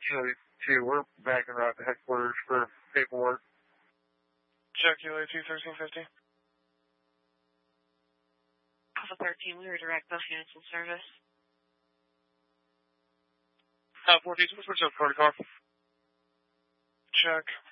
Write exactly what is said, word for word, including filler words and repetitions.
Kilo two, we're back and route to headquarters for paperwork. Check Kilo two, thirteen fifty. Alpha thirteen, we redirect bus units in service. Uh, fourteen, switch up protocol. Check.